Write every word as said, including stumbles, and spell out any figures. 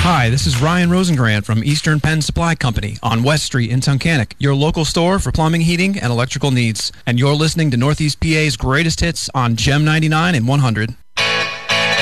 Hi, this is Ryan Rosengrant from Eastern Penn Supply Company on West Street in Tunkhannock, your local store for plumbing, heating, and electrical needs. And you're listening to Northeast P A's greatest hits on Gem ninety-nine and one hundred.